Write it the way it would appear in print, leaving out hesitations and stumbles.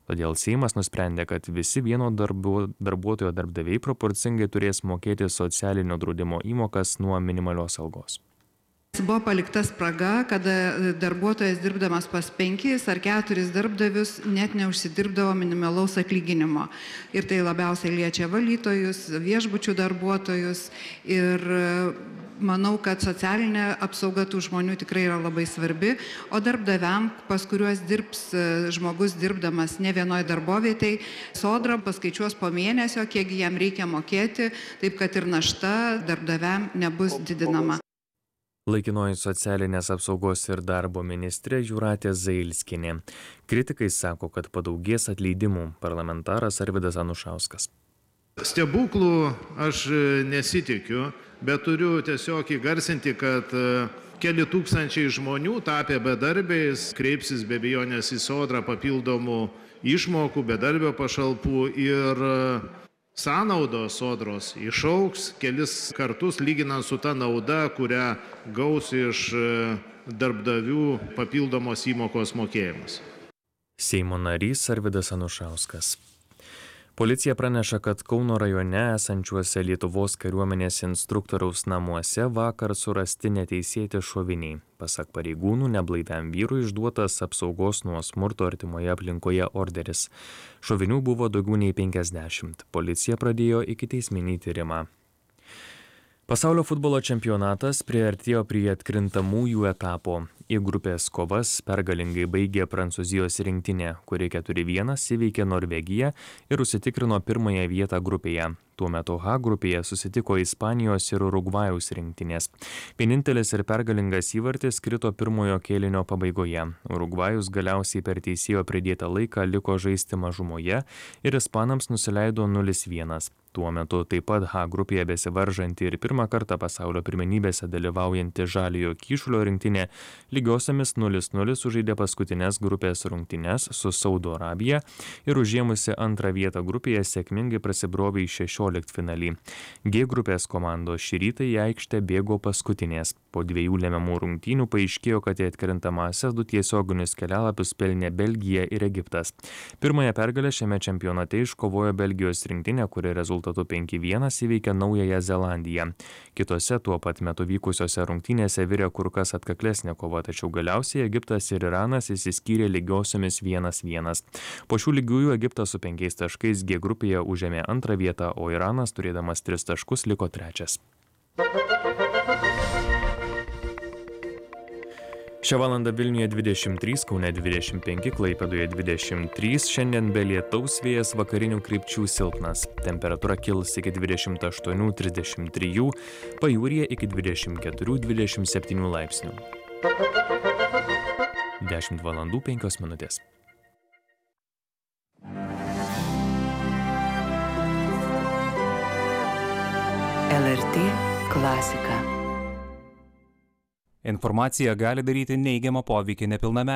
Todėl Seimas nusprendė, kad visi vieno darbuotojo darbdaviai proporcingai turės mokėti socialinio draudimo įmokas nuo minimalios algos. Buvo palikta spraga, kada darbuotojas dirbdamas pas 5 ar 4 darbdavius net neužsidirbdavo minimalaus atlyginimo. Ir tai labiausiai liečia valytojus, viešbučių darbuotojus ir manau, kad socialinė apsauga tų žmonių tikrai yra labai svarbi, o darbdaviam, pas kuriuos dirbs žmogus dirbdamas ne vienoj darbovietėj, Sodra paskaičiuos po mėnesio, kiek jam reikia mokėti, taip kad ir našta darbdaviam nebus didinama. Laikinoji socialinės apsaugos ir darbo ministrė Jūratė Zailskienė. Kritikai sako, kad padaugės atleidimų. Parlamentaras Arvydas Anušauskas. Stebuklų aš nesitikiu, bet turiu tiesiog įgarsinti, kad keli tūkstančiai žmonių tapę bedarbiais kreipsis be abejonės į Sodrą papildomų išmokų, bedarbio pašalpų ir sąnaudos Sodros išaugs kelis kartus lyginant su ta nauda, kurią gaus iš darbdavių papildomos įmokos mokėjimus. Seimo narys Arvydas Anušauskas. Policija praneša, kad Kauno rajone esančiuose Lietuvos kariuomenės instruktoriaus namuose vakar surasti neteisėti šoviniai. Pasak pareigūnų, neblaiviam vyrui išduotas apsaugos nuo smurto artimoje aplinkoje orderis. Šovinių buvo daugiau nei 50. Policija pradėjo ikiteisminį tyrimą. Pasaulio futbolo čempionatas priartėjo prie atkrintamųjų etapo. Į grupės kovas pergalingai baigė Prancūzijos rinktinė, kuri 4-1 įveikė Norvegiją ir užsitikrino pirmąją vietą grupėje. Tuo metu H grupėje susitiko Ispanijos ir Urugvajaus rinktinės. Vienintelis ir pergalingas įvartis krito pirmojo kėlinio pabaigoje. Urugvajus galiausiai per teisėjo pridėtą laiką liko žaisti mažumoje ir ispanams nusileido 0-1. Tuo metu taip pat H grupėje besivaržanti ir pirmą kartą pasaulio pirmenybėse dalyvaujanti Žaliojo Kyšulio rinktinė lygiosiamis 0-0 sužaidė paskutinės grupės rungtynes su Saudo Arabija ir užėmusi antrą vietą grupėje sėkmingai prasibrovė į 16-finalį. G grupės komandos šį rytą į aikštę bėgo paskutinės. Po 2 lemiamų rungtynių paaiškėjo, kad į atkrintamąsias 2 tiesioginius kelialapius pelnė Belgija ir Egiptas. Pirmąją pergalę šiame čempionate iškovojo Belgijos rinktinė, kuri rezultatu 5-1 įveikė Naująją Zelandiją. Kitose tuo pat metu vykusiose rungtynėse virė kur kas atkaklesnė kova, tačiau galiausiai Egiptas ir Iranas išsiskyrė lygiosiomis 1-1. Po šių lygiųjų Egiptas su 5 taškais G grupėje užėmė antrą vietą, o Iranas, turėdamas 3 taškus, liko 3. Šią valandą Vilniuje 23, Kaune 25, Klaipėdoje 23, šiandien be lietaus, vėjas vakarinių krypčių silpnas. Temperatūra kils iki 28-33, pajūryje iki 24-27 laipsnių. 10 valandų 5 minutės. LRT klasika. Informacija gali daryti neigiamą poveikį nepilnamečiams.